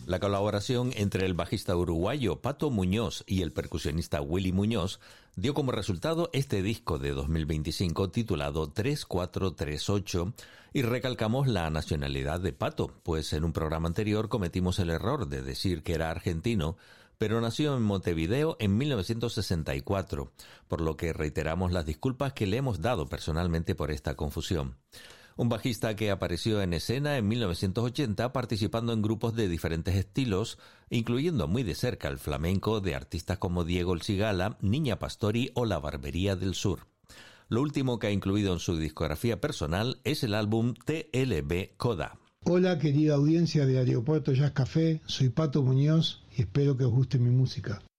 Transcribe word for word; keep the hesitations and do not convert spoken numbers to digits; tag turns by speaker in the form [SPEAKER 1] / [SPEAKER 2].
[SPEAKER 1] La colaboración entre el bajista uruguayo Pato Muñoz y el percusionista Willy Muñoz dio como resultado este disco de dos mil veinticinco titulado tres cuatro tres ocho, y recalcamos la nacionalidad de Pato, pues en un programa anterior cometimos el error de decir que era argentino, pero nació en Montevideo en mil novecientos sesenta y cuatro, por lo que reiteramos las disculpas que le hemos dado personalmente por esta confusión. Un bajista que apareció en escena en mil novecientos ochenta participando en grupos de diferentes estilos, incluyendo muy de cerca el flamenco de artistas como Diego El Cigala, Niña Pastori o La Barbería del Sur. Lo último que ha incluido en su discografía personal es el álbum T L B Coda.
[SPEAKER 2] Hola querida audiencia de Aeropuerto Jazz Café, soy Pato Muñoz y espero que os guste mi música.